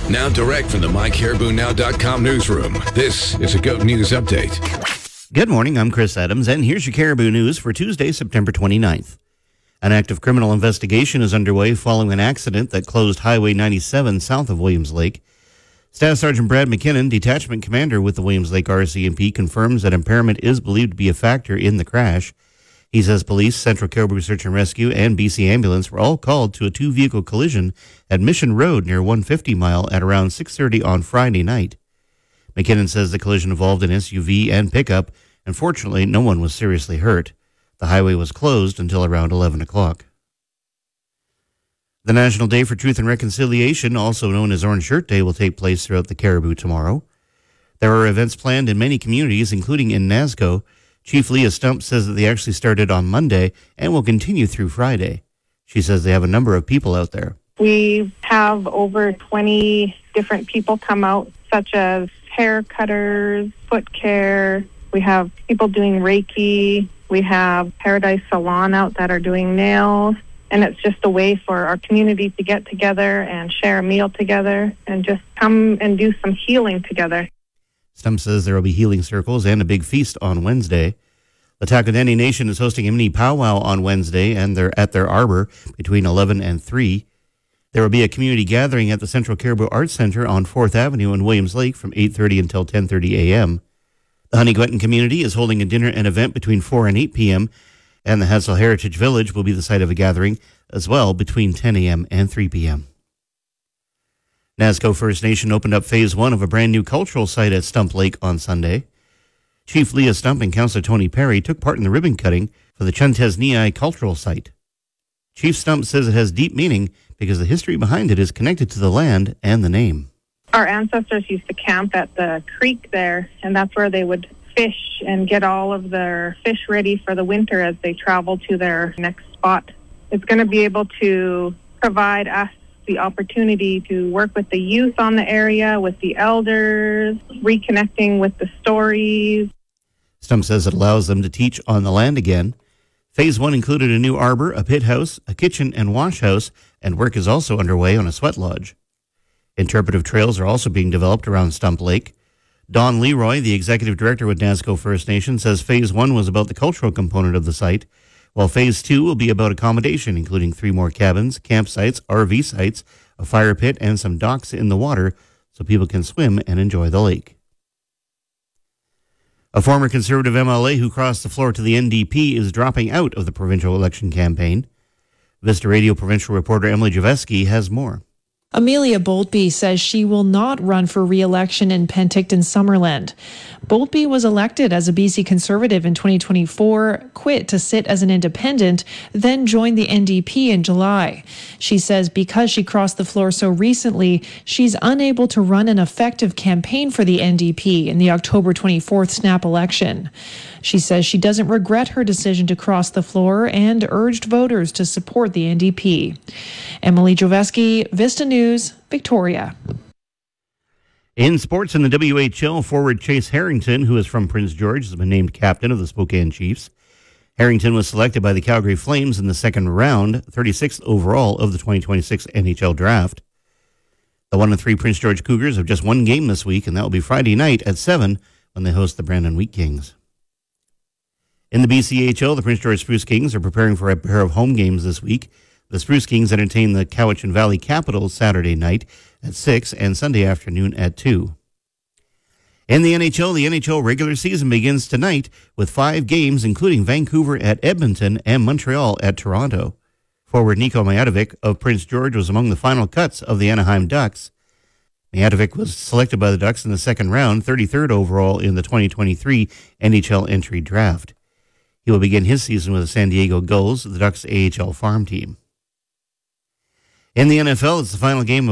Now direct from the MyCaribouNow.com newsroom, this is a GOAT News Update. Good morning, I'm Chris Adams, and here's your Caribou News for Tuesday, September 29th. An active criminal investigation is underway following an accident that closed Highway 97 south of Williams Lake. Staff Sergeant Brad McKinnon, detachment commander with the Williams Lake RCMP, confirms that impairment is believed to be a factor in the crash. He says police, Central Caribou Search and Rescue, and BC Ambulance were all called to a two-vehicle collision at Mission Road near 150 Mile at around 6:30 on Friday night. McKinnon says the collision involved an SUV and pickup, and fortunately no one was seriously hurt. The highway was closed until around 11 o'clock. The National Day for Truth and Reconciliation, also known as Orange Shirt Day, will take place throughout the Caribou tomorrow. There are events planned in many communities, including in Nasco. Chief Leah Stump says that they actually started on Monday and will continue through Friday. She says they have a number of people out there. We have over 20 different people come out, such as hair cutters, foot care. We have people doing Reiki. We have Paradise Salon out that are doing nails. And it's just a way for our community to get together and share a meal together and just come and do some healing together. Stump says there will be healing circles and a big feast on Wednesday. The Takodani Nation is hosting a mini powwow on Wednesday, and they're at their arbor between 11 and 3. There will be a community gathering at the Central Caribou Arts Center on 4th Avenue in Williams Lake from 8:30 until 10:30 a.m. The Honeygueton community is holding a dinner and event between 4 and 8 p.m., and the Hadsel Heritage Village will be the site of a gathering as well between 10 a.m. and 3 p.m. Nasco First Nation opened up Phase 1 of a brand new cultural site at Stump Lake on Sunday. Chief Leah Stump and Councillor Tony Perry took part in the ribbon cutting for the Chuntesniai cultural site. Chief Stump says it has deep meaning because the history behind it is connected to the land and the name. Our ancestors used to camp at the creek there, and that's where they would fish and get all of their fish ready for the winter as they travel to their next spot. It's going to be able to provide us the opportunity to work with the youth on the area, with the elders, reconnecting with the stories. Stump says it allows them to teach on the land again. Phase 1 included a new arbor, a pit house, a kitchen and wash house, and work is also underway on a sweat lodge. Interpretive trails are also being developed around Stump Lake. Don Leroy, the executive director with Nasco First Nation, says Phase 1 was about the cultural component of the site, while Phase 2 will be about accommodation, including 3 more cabins, campsites, RV sites, a fire pit, and some docks in the water so people can swim and enjoy the lake. A former Conservative MLA who crossed the floor to the NDP is dropping out of the provincial election campaign. Vista Radio provincial reporter Emily Javeski has more. Amelia Boltby says she will not run for re-election in Penticton-Summerland. Boltby was elected as a BC Conservative in 2024, quit to sit as an independent, then joined the NDP in July. She says because she crossed the floor so recently, she's unable to run an effective campaign for the NDP in the October 24th snap election. She says she doesn't regret her decision to cross the floor and urged voters to support the NDP. Emily Javeski, Vista News, Victoria. In sports in the WHL, forward Chase Harrington, who is from Prince George, has been named captain of the Spokane Chiefs. Harrington was selected by the Calgary Flames in the second round, 36th overall of the 2026 NHL draft. The 1-3 Prince George Cougars have just one game this week, and that will be Friday night at 7 when they host the Brandon Wheat Kings. In the BCHL, the Prince George Spruce Kings are preparing for a pair of home games this week. The Spruce Kings entertain the Cowichan Valley Capitals Saturday night at 6 and Sunday afternoon at 2. In the NHL regular season begins tonight with 5 games, including Vancouver at Edmonton and Montreal at Toronto. Forward Niko Mijatovic of Prince George was among the final cuts of the Anaheim Ducks. Mijatovic was selected by the Ducks in the second round, 33rd overall in the 2023 NHL entry draft. He will begin his season with the San Diego Gulls, the Ducks' AHL farm team. In the NFL, it's the final game